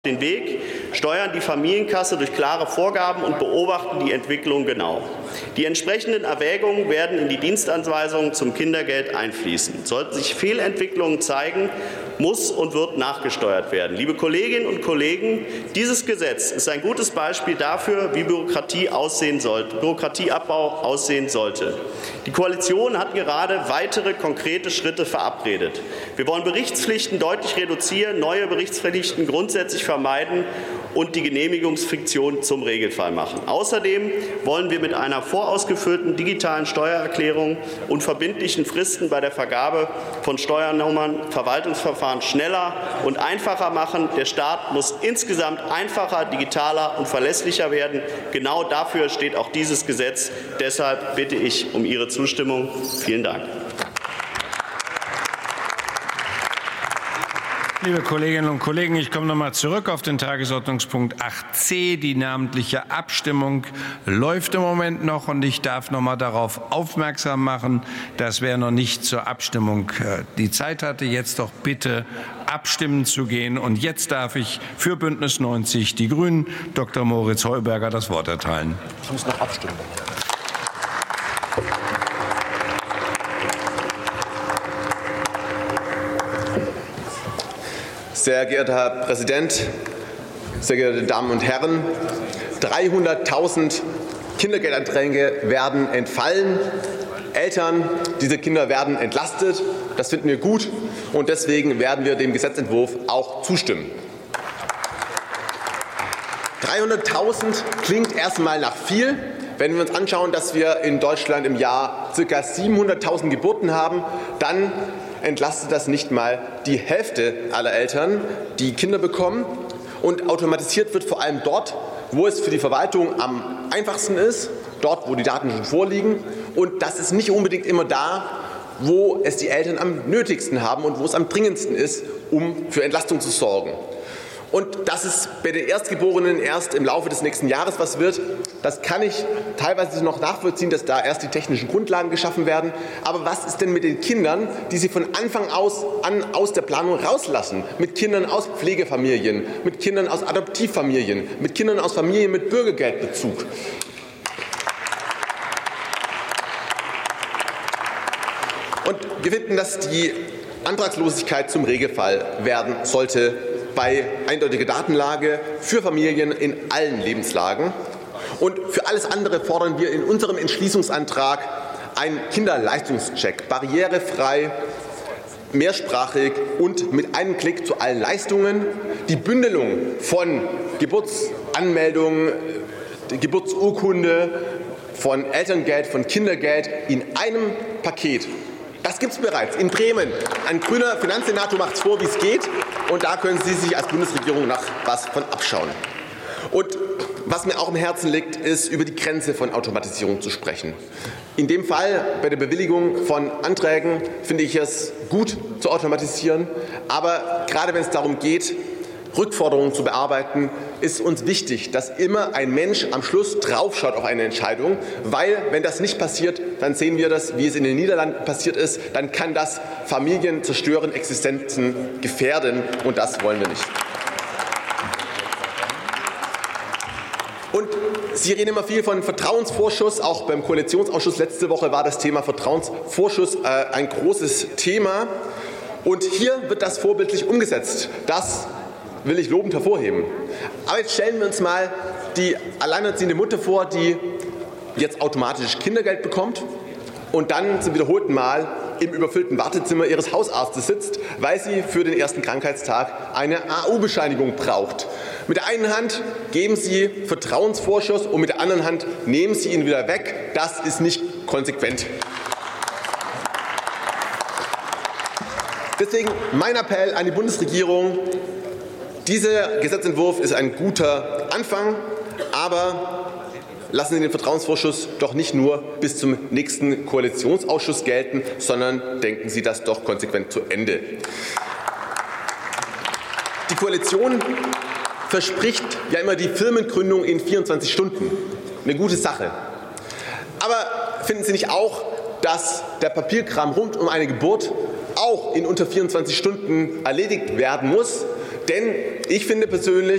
den Weg, steuern die Familienkasse durch klare Vorgaben und beobachten die Entwicklung genau. Die entsprechenden Erwägungen werden in die Dienstanweisungen zum Kindergeld einfließen. Sollten sich Fehlentwicklungen zeigen, muss und wird nachgesteuert werden. Liebe Kolleginnen und Kollegen, dieses Gesetz ist ein gutes Beispiel dafür, wie Bürokratieabbau aussehen sollte. Die Koalition hat gerade weitere konkrete Schritte verabredet. Wir wollen Berichtspflichten deutlich reduzieren, neue Berichtspflichten grundsätzlich vermeiden und die Genehmigungsfiktion zum Regelfall machen. Außerdem wollen wir mit einer vorausgefüllten digitalen Steuererklärung und verbindlichen Fristen bei der Vergabe von Steuernummern Verwaltungsverfahren schneller und einfacher machen. Der Staat muss insgesamt einfacher, digitaler und verlässlicher werden. Genau dafür steht auch dieses Gesetz. Deshalb bitte ich um Ihre Zustimmung. Vielen Dank. Liebe Kolleginnen und Kollegen, ich komme noch mal zurück auf den Tagesordnungspunkt 8c. Die namentliche Abstimmung läuft im Moment noch, und ich darf noch mal darauf aufmerksam machen, dass wer noch nicht zur Abstimmung die Zeit hatte, jetzt doch bitte abstimmen zu gehen. Und jetzt darf ich für Bündnis 90 Die Grünen Dr. Moritz Heuberger das Wort erteilen. Ich muss noch abstimmen. Sehr geehrter Herr Präsident, sehr geehrte Damen und Herren! 300.000 Kindergeldanträge werden entfallen. Eltern dieser Kinder werden entlastet. Das finden wir gut, und deswegen werden wir dem Gesetzentwurf auch zustimmen. 300.000 klingt erst einmal nach viel. Wenn wir uns anschauen, dass wir in Deutschland im Jahr ca. 700.000 Geburten haben, dann entlastet das nicht mal die Hälfte aller Eltern, die Kinder bekommen. Und automatisiert wird vor allem dort, wo es für die Verwaltung am einfachsten ist, dort, wo die Daten schon vorliegen. Und das ist nicht unbedingt immer da, wo es die Eltern am nötigsten haben und wo es am dringendsten ist, um für Entlastung zu sorgen. Und dass es bei den Erstgeborenen erst im Laufe des nächsten Jahres was wird, das kann ich teilweise noch nachvollziehen, dass da erst die technischen Grundlagen geschaffen werden. Aber was ist denn mit den Kindern, die Sie von Anfang an aus der Planung rauslassen? Mit Kindern aus Pflegefamilien, mit Kindern aus Adoptivfamilien, mit Kindern aus Familien mit Bürgergeldbezug. Und wir finden, dass die Antragslosigkeit zum Regelfall werden sollte bei eindeutiger Datenlage für Familien in allen Lebenslagen. Und für alles andere fordern wir in unserem Entschließungsantrag einen Kinderleistungscheck, barrierefrei, mehrsprachig und mit einem Klick zu allen Leistungen, die Bündelung von Geburtsanmeldung, Geburtsurkunde, von Elterngeld, von Kindergeld in einem Paket. Das gibt es bereits in Bremen. Ein grüner Finanzsenator macht es vor, wie es geht. Und da können Sie sich als Bundesregierung noch was von abschauen. Und was mir auch im Herzen liegt, ist, über die Grenze von Automatisierung zu sprechen. In dem Fall, bei der Bewilligung von Anträgen, finde ich es gut zu automatisieren. Aber gerade wenn es darum geht, Rückforderungen zu bearbeiten, ist uns wichtig, dass immer ein Mensch am Schluss draufschaut auf eine Entscheidung, weil, wenn das nicht passiert, dann sehen wir das, wie es in den Niederlanden passiert ist, dann kann das Familien zerstören, Existenzen gefährden, und das wollen wir nicht. Und Sie reden immer viel von Vertrauensvorschuss. Auch beim Koalitionsausschuss letzte Woche war das Thema Vertrauensvorschuss ein großes Thema. Und hier wird das vorbildlich umgesetzt. Das will ich lobend hervorheben. Aber jetzt stellen wir uns mal die alleinerziehende Mutter vor, die jetzt automatisch Kindergeld bekommt und dann zum wiederholten Mal im überfüllten Wartezimmer ihres Hausarztes sitzt, weil sie für den ersten Krankheitstag eine AU-Bescheinigung braucht. Mit der einen Hand geben Sie Vertrauensvorschuss und mit der anderen Hand nehmen Sie ihn wieder weg. Das ist nicht konsequent. Deswegen mein Appell an die Bundesregierung: Dieser Gesetzentwurf ist ein guter Anfang, aber lassen Sie den Vertrauensvorschuss doch nicht nur bis zum nächsten Koalitionsausschuss gelten, sondern denken Sie das doch konsequent zu Ende. Die Koalition verspricht ja immer die Firmengründung in 24 Stunden. Eine gute Sache. Aber finden Sie nicht auch, dass der Papierkram rund um eine Geburt auch in unter 24 Stunden erledigt werden muss? Denn ich finde persönlich,